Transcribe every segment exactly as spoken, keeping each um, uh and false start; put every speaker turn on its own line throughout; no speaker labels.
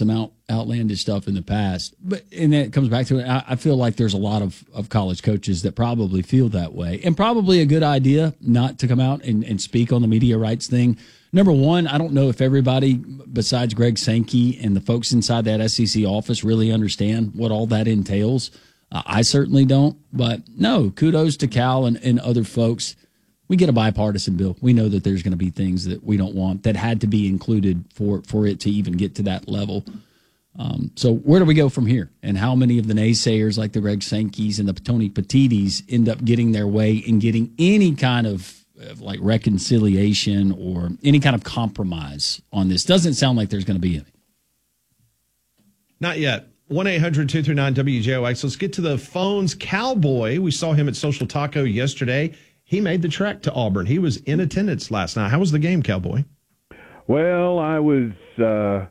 some out, outlandish stuff in the past. But and then it comes back to it. I, I feel like there's a lot of, of college coaches that probably feel that way, and probably a good idea not to come out and, and speak on the media rights thing. Number one, I don't know if everybody besides Greg Sankey and the folks inside that S E C office really understand what all that entails. Uh, I certainly don't. But no, kudos to Cal and, and other folks. We get a bipartisan bill. We know that there's going to be things that we don't want that had to be included for, for it to even get to that level. Um, so where do we go from here? And how many of the naysayers like the Greg Sankeys and the Tony Petittis end up getting their way and getting any kind of of like reconciliation or any kind of compromise on this? Doesn't sound like there's going to be any.
Not yet. one eight hundred two three nine W J O X. Let's get to the phones. Cowboy, we saw him at Social Taco yesterday. He made the trek to Auburn. He was in attendance last night. How was the game, Cowboy?
Well, I was, uh,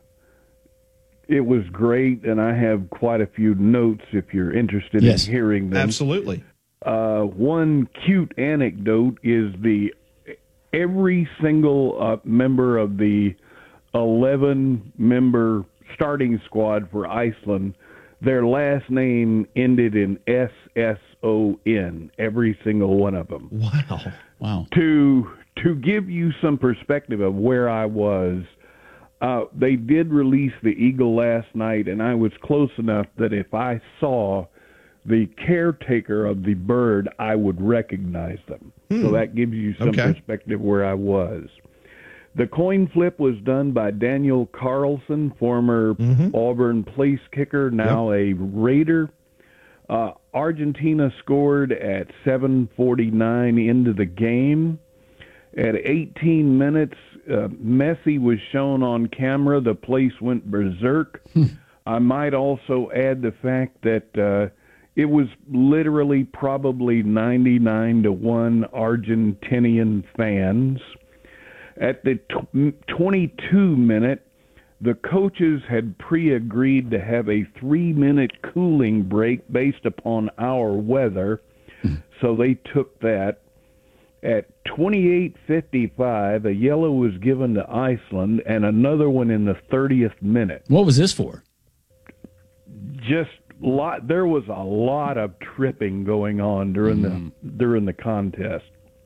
it was great, and I have quite a few notes if you're interested
yes.
in hearing them.
Absolutely.
Uh, one cute anecdote is the every single uh, member of the eleven-member starting squad for Iceland, their last name ended in S S O N, every single one of them.
Wow.
Wow.
To, to give you some perspective of where I was, uh, they did release the Eagle last night, and I was close enough that if I saw the caretaker of the bird, I would recognize them. Hmm. So that gives you some
okay.
perspective where I was. The coin flip was done by Daniel Carlson, former mm-hmm. Auburn place kicker, now yep. a Raider. Uh, Argentina scored at seven forty-nine into the game. At eighteen minutes, uh, Messi was shown on camera. The place went berserk. I might also add the fact that uh, it was literally probably ninety-nine to one Argentinian fans. At the twenty-two minute, the coaches had pre-agreed to have a three-minute cooling break based upon our weather, so they took that. At twenty-eight fifty-five, a yellow was given to Iceland and another one in the thirtieth minute.
What was this for?
Just lot. There was a lot of tripping going on during mm. the during the contest.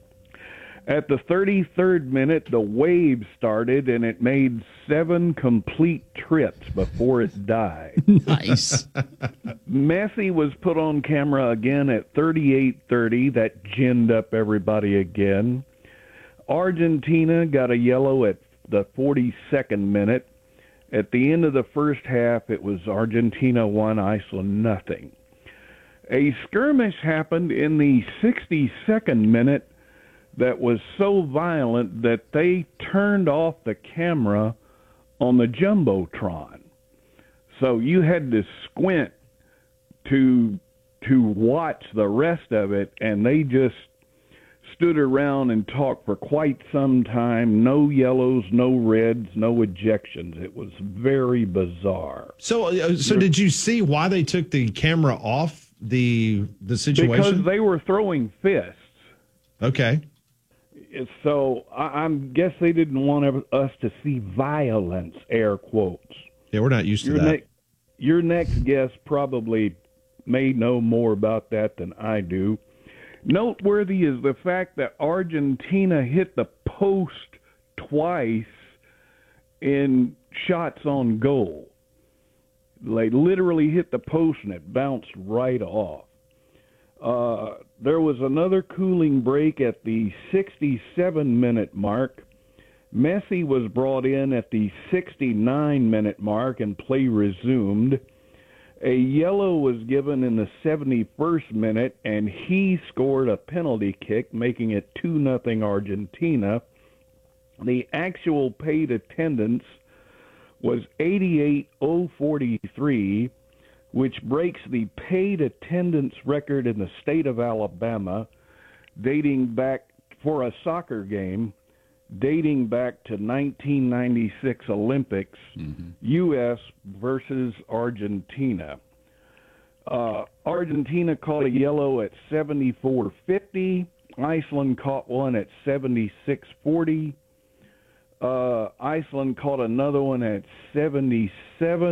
At the thirty-third minute, the wave started, and it made seven complete trips before it died.
Nice.
Messi was put on camera again at thirty-eight thirty. That ginned up everybody again. Argentina got a yellow at the forty-second minute. At the end of the first half, it was Argentina one, Iceland nothing. A skirmish happened in the sixty-second minute that was so violent that they turned off the camera on the Jumbotron. So you had to squint to to watch the rest of it, and they just stood around and talked for quite some time. No yellows, no reds, no ejections. It was very bizarre.
So, uh, so did you see why they took the camera off the the situation?
Because they were throwing fists.
Okay.
So I, I guess they didn't want us to see violence, air quotes.
Yeah, we're not used to
your
that.
Ne- your next guest probably may know more about that than I do. Noteworthy is the fact that Argentina hit the post twice in shots on goal. They literally hit the post and it bounced right off. Uh, there was another cooling break at the sixty-seven minute mark. Messi was brought in at the sixty-nine minute mark and play resumed. A yellow was given in the seventy-first minute, and he scored a penalty kick, making it two nothing Argentina. The actual paid attendance was eighty-eight thousand forty-three, which breaks the paid attendance record in the state of Alabama, dating back for a soccer game, dating back to nineteen ninety-six Olympics, mm-hmm. U S versus Argentina. Uh, Argentina caught a yellow at seventy-four fifty. Iceland caught one at seventy-six forty. Uh, Iceland caught another one at seventy-seven.